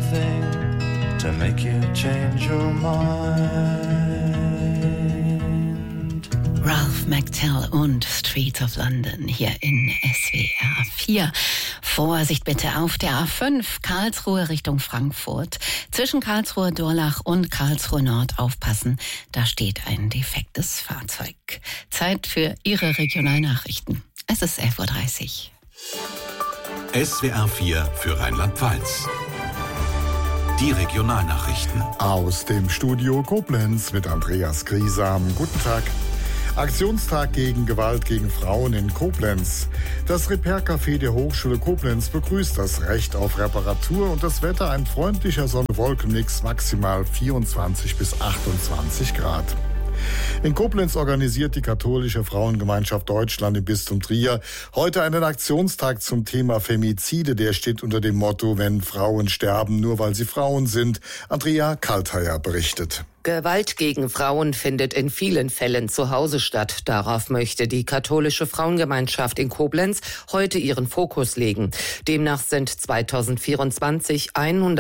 nothing to make you change your mind. Ralph McTell und Streets of London hier in SWR 4. Vorsicht bitte auf der A5 Karlsruhe Richtung Frankfurt. Zwischen Karlsruhe Durlach und Karlsruhe Nord aufpassen. Da steht ein defektes Fahrzeug. Zeit für Ihre Regionalnachrichten. Es ist 11.30 Uhr. SWR 4 für Rheinland-Pfalz. Die Regionalnachrichten. Aus dem Studio Koblenz mit Andreas Griesam. Guten Tag. Aktionstag gegen Gewalt gegen Frauen in Koblenz. Das Repair-Café der Hochschule Koblenz begrüßt das Recht auf Reparatur und das Wetter ein freundlicher Sonne-Wolken-Mix, maximal 24 bis 28 Grad. In Koblenz organisiert die Katholische Frauengemeinschaft Deutschland im Bistum Trier heute einen Aktionstag zum Thema Femizide. Der steht unter dem Motto, wenn Frauen sterben, nur weil sie Frauen sind. Andrea Kaltheier berichtet. Gewalt gegen Frauen findet in vielen Fällen zu Hause statt. Darauf möchte die Katholische Frauengemeinschaft in Koblenz heute ihren Fokus legen. Demnach sind 2024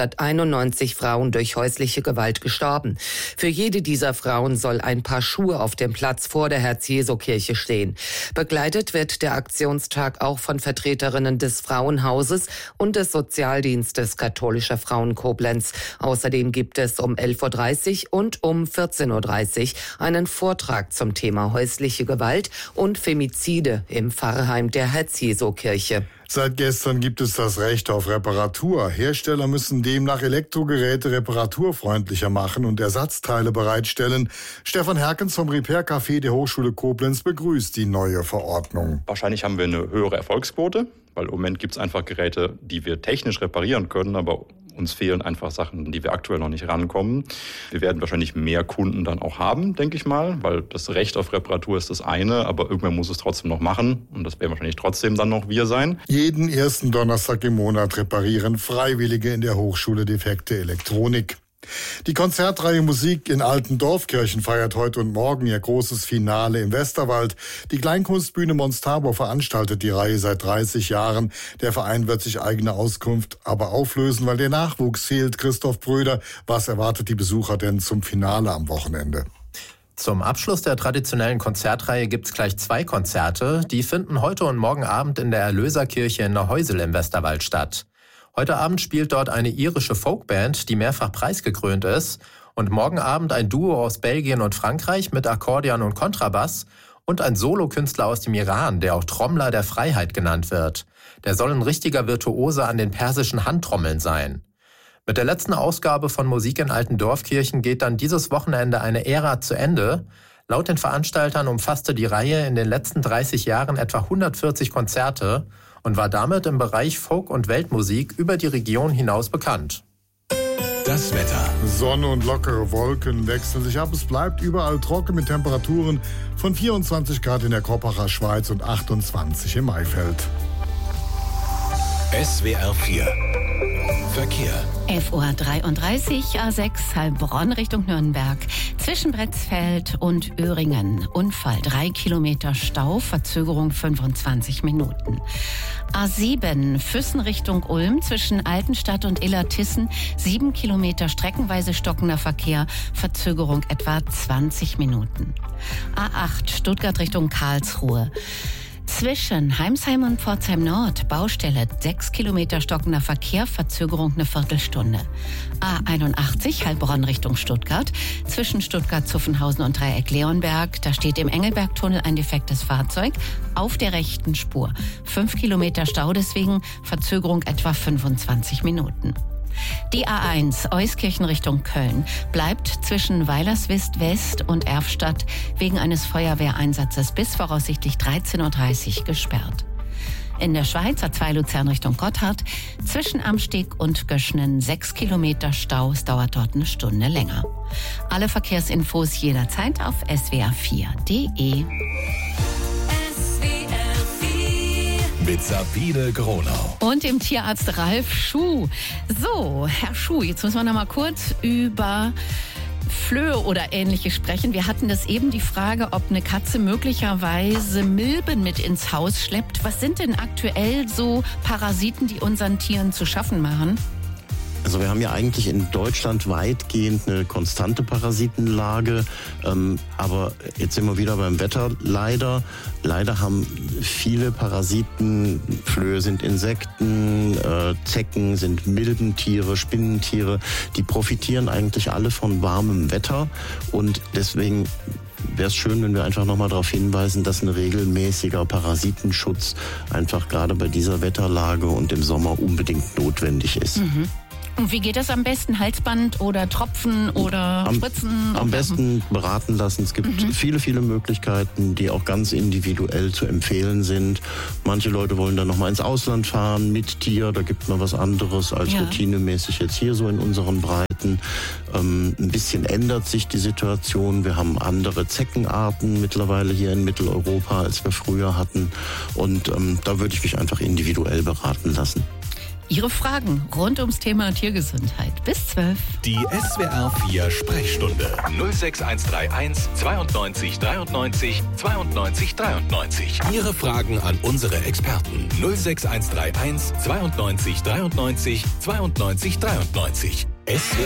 191 Frauen durch häusliche Gewalt gestorben. Für jede dieser Frauen soll ein Paar Schuhe auf dem Platz vor der Herz-Jesu-Kirche stehen. Begleitet wird der Aktionstag auch von Vertreterinnen des Frauenhauses und des Sozialdienstes Katholischer Frauen Koblenz. Außerdem gibt es um 11.30 Uhr und um 14.30 Uhr einen Vortrag zum Thema häusliche Gewalt und Femizide im Pfarrheim der Herz-Jesu-Kirche. Seit gestern gibt es das Recht auf Reparatur. Hersteller müssen demnach Elektrogeräte reparaturfreundlicher machen und Ersatzteile bereitstellen. Stefan Herkens vom Repair-Café der Hochschule Koblenz begrüßt die neue Verordnung. Wahrscheinlich haben wir eine höhere Erfolgsquote, weil im Moment gibt es einfach Geräte, die wir technisch reparieren können, aber uns fehlen einfach Sachen, die wir aktuell noch nicht rankommen. Wir werden wahrscheinlich mehr Kunden dann auch haben, denke ich mal, weil das Recht auf Reparatur ist das eine, aber irgendwer muss es trotzdem noch machen und das werden wahrscheinlich trotzdem dann noch wir sein. Jeden ersten Donnerstag im Monat reparieren Freiwillige in der Hochschule defekte Elektronik. Die Konzertreihe Musik in alten Dorfkirchen feiert heute und morgen ihr großes Finale im Westerwald. Die Kleinkunstbühne Mons Tabor veranstaltet die Reihe seit 30 Jahren. Der Verein wird sich eigene Auskunft aber auflösen, weil der Nachwuchs fehlt. Christoph Bröder, was erwartet die Besucher denn zum Finale am Wochenende? Zum Abschluss der traditionellen Konzertreihe gibt's gleich 2 Konzerte. Die finden heute und morgen Abend in der Erlöserkirche in Neuhäusel im Westerwald statt. Heute Abend spielt dort eine irische Folkband, die mehrfach preisgekrönt ist. Und morgen Abend ein Duo aus Belgien und Frankreich mit Akkordeon und Kontrabass. Und ein Solokünstler aus dem Iran, der auch Trommler der Freiheit genannt wird. Der soll ein richtiger Virtuose an den persischen Handtrommeln sein. Mit der letzten Ausgabe von Musik in alten Dorfkirchen geht dann dieses Wochenende eine Ära zu Ende. Laut den Veranstaltern umfasste die Reihe in den letzten 30 Jahren etwa 140 Konzerte und war damit im Bereich Folk- und Weltmusik über die Region hinaus bekannt. Das Wetter. Sonne und lockere Wolken wechseln sich ab. Es bleibt überall trocken mit Temperaturen von 24 Grad in der Koppacher Schweiz und 28 im Maifeld. SWR 4 Verkehr. 11.33 Uhr, A6 Heilbronn Richtung Nürnberg. Zwischen Bretzfeld und Öhringen. Unfall, 3 Kilometer Stau, Verzögerung 25 Minuten. A7 Füssen Richtung Ulm zwischen Altenstadt und Illertissen. 7 Kilometer streckenweise stockender Verkehr, Verzögerung etwa 20 Minuten. A8 Stuttgart Richtung Karlsruhe. Zwischen Heimsheim und Pforzheim Nord, Baustelle, 6 Kilometer stockender Verkehr, Verzögerung eine Viertelstunde. A81 Heilbronn Richtung Stuttgart, zwischen Stuttgart-Zuffenhausen und Dreieck-Leonberg, da steht im Engelbergtunnel ein defektes Fahrzeug auf der rechten Spur. 5 Kilometer Stau, deswegen Verzögerung etwa 25 Minuten. Die A1 Euskirchen Richtung Köln bleibt zwischen Weilerswist West und Erfstadt wegen eines Feuerwehreinsatzes bis voraussichtlich 13.30 Uhr gesperrt. In der Schweiz A2 Luzern Richtung Gotthard zwischen Amsteg und Göschnen 6 Kilometer Stau. Es dauert dort eine Stunde länger. Alle Verkehrsinfos jederzeit auf swr4.de. Mit Sabine Gronau. Und dem Tierarzt Ralf Schuh. So, Herr Schuh, jetzt müssen wir noch mal kurz über Flöhe oder Ähnliches sprechen. Wir hatten das eben die Frage, ob eine Katze möglicherweise Milben mit ins Haus schleppt. Was sind denn aktuell so Parasiten, die unseren Tieren zu schaffen machen? Also wir haben ja eigentlich in Deutschland weitgehend eine konstante Parasitenlage, aber jetzt sind wir wieder beim Wetter leider. Leider haben viele Parasiten, Flöhe sind Insekten, Zecken sind Milbentiere, Spinnentiere, die profitieren eigentlich alle von warmem Wetter und deswegen wäre es schön, wenn wir einfach nochmal darauf hinweisen, dass ein regelmäßiger Parasitenschutz einfach gerade bei dieser Wetterlage und im Sommer unbedingt notwendig ist. Mhm. Und wie geht das am besten? Halsband oder Tropfen oder Spritzen? Am besten beraten lassen. Es gibt viele, viele Möglichkeiten, die auch ganz individuell zu empfehlen sind. Manche Leute wollen dann nochmal ins Ausland fahren mit Tier. Da gibt man was anderes als routinemäßig jetzt hier so in unseren Breiten. Ein bisschen ändert sich die Situation. Wir haben andere Zeckenarten mittlerweile hier in Mitteleuropa, als wir früher hatten. Und da würde ich mich einfach individuell beraten lassen. Ihre Fragen rund ums Thema Tiergesundheit bis 12. Die SWR 4 Sprechstunde 06131 92 93 92 93. Ihre Fragen an unsere Experten 06131 92 93 92 93. SWR